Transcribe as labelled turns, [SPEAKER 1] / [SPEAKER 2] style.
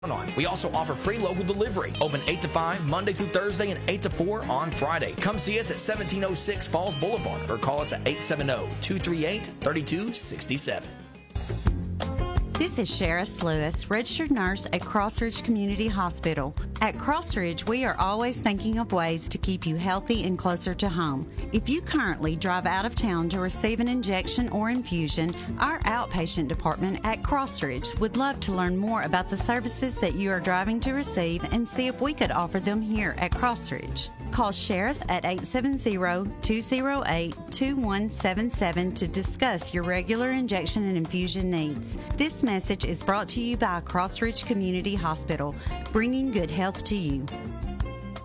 [SPEAKER 1] on. We also offer free local delivery. Open 8 to 5 Monday through Thursday and 8 to 4 on Friday. Come see us at 1706 Falls Boulevard or call us at 870-238-3267.
[SPEAKER 2] This is Sheriff Lewis, registered nurse at Crossridge Community Hospital. At Crossridge, we are always thinking of ways to keep you healthy and closer to home. If you currently drive out of town to receive an injection or infusion, our outpatient department at Crossridge would love to learn more about the services that you are driving to receive and see if we could offer them here at Crossridge. Call Sheriff at 870-208-2177 to discuss your regular injection and infusion needs. This message is brought to you by Crossridge Community Hospital, bringing good health to you.